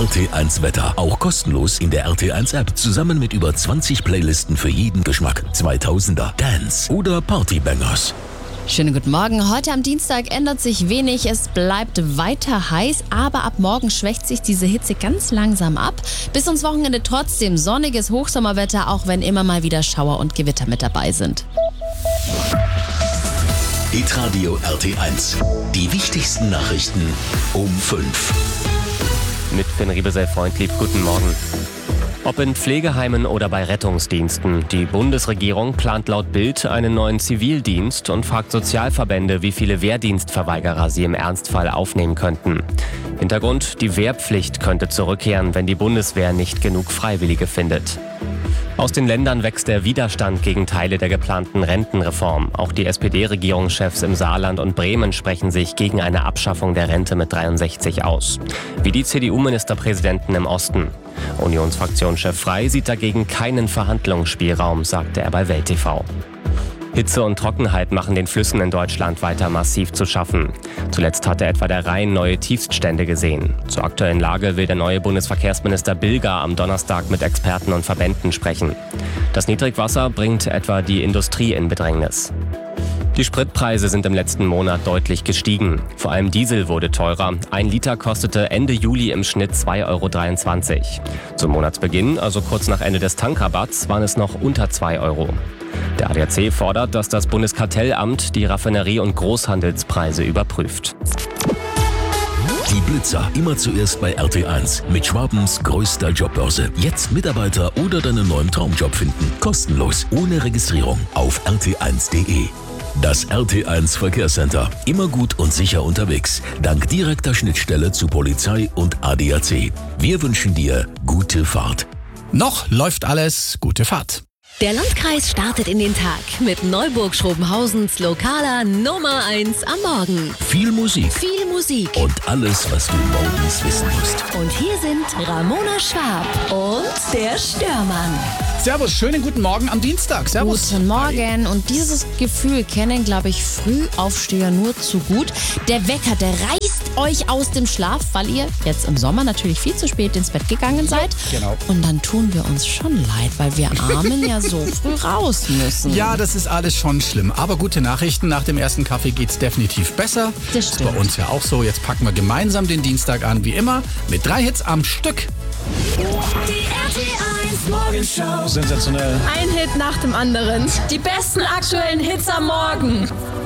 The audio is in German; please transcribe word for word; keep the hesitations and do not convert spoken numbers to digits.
R T eins Wetter. Auch kostenlos in der R T eins App. Zusammen mit über zwanzig Playlisten für jeden Geschmack. zweitausender, Dance oder Partybangers. Schönen guten Morgen. Heute am Dienstag ändert sich wenig. Es bleibt weiter heiß, aber ab morgen schwächt sich diese Hitze ganz langsam ab. Bis ins Wochenende trotzdem sonniges Hochsommerwetter, auch wenn immer mal wieder Schauer und Gewitter mit dabei sind. Hitradio R T eins. Die wichtigsten Nachrichten um fünf. Mit Finn Riebesell-Freundlieb, guten Morgen. Ob in Pflegeheimen oder bei Rettungsdiensten, die Bundesregierung plant laut Bild einen neuen Zivildienst und fragt Sozialverbände, wie viele Wehrdienstverweigerer sie im Ernstfall aufnehmen könnten. Hintergrund: die Wehrpflicht könnte zurückkehren, wenn die Bundeswehr nicht genug Freiwillige findet. Aus den Ländern wächst der Widerstand gegen Teile der geplanten Rentenreform. Auch die S P D-Regierungschefs im Saarland und Bremen sprechen sich gegen eine Abschaffung der Rente mit dreiundsechzig aus. Wie die C D U-Ministerpräsidenten im Osten. Unionsfraktionschef Frey sieht dagegen keinen Verhandlungsspielraum, sagte er bei Welt T V. Hitze und Trockenheit machen den Flüssen in Deutschland weiter massiv zu schaffen. Zuletzt hatte etwa der Rhein neue Tiefststände gesehen. Zur aktuellen Lage will der neue Bundesverkehrsminister Bilger am Donnerstag mit Experten und Verbänden sprechen. Das Niedrigwasser bringt etwa die Industrie in Bedrängnis. Die Spritpreise sind im letzten Monat deutlich gestiegen. Vor allem Diesel wurde teurer. Ein Liter kostete Ende Juli im Schnitt zwei Euro dreiundzwanzig. Zum Monatsbeginn, also kurz nach Ende des Tankrabatts, waren es noch unter zwei Euro. Der A D A C fordert, dass das Bundeskartellamt die Raffinerie- und Großhandelspreise überprüft. Die Blitzer, immer zuerst bei R T eins. Mit Schwabens größter Jobbörse. Jetzt Mitarbeiter oder deinen neuen Traumjob finden. Kostenlos, ohne Registrierung. Auf r t eins punkt d e. Das R T eins Verkehrscenter. Immer gut und sicher unterwegs. Dank direkter Schnittstelle zu Polizei und A D A C. Wir wünschen dir gute Fahrt. Noch läuft alles. Gute Fahrt. Der Landkreis startet in den Tag mit Neuburg-Schrobenhausens lokaler Nummer eins am Morgen. Viel Musik. Viel Musik. Und alles, was du morgens wissen musst. Und hier sind Ramona Schwab und der Störmann. Servus, schönen guten Morgen am Dienstag. Servus. Guten Morgen. Und dieses Gefühl kennen, glaube ich, Frühaufsteher nur zu gut. Der Wecker, der reißt euch aus dem Schlaf, weil ihr jetzt im Sommer natürlich viel zu spät ins Bett gegangen seid. Genau. Und dann tun wir uns schon leid, weil wir Armen ja so früh raus müssen. Ja, das ist alles schon schlimm. Aber gute Nachrichten, nach dem ersten Kaffee geht's definitiv besser. Das ist stimmt. bei uns ja auch so. Jetzt packen wir gemeinsam den Dienstag an, wie immer, mit drei Hits am Stück. Die R T eins Morgenshow. Sensationell. Ein Hit nach dem anderen. Die besten aktuellen Hits am Morgen.